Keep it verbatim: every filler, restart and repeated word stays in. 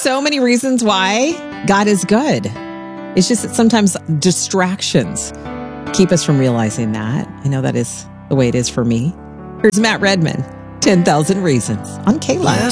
so many reasons why God is good. It's just that sometimes distractions keep us from realizing that. I know that is the way it is for me. Here's Matt Redman, ten thousand Reasons on K-Love.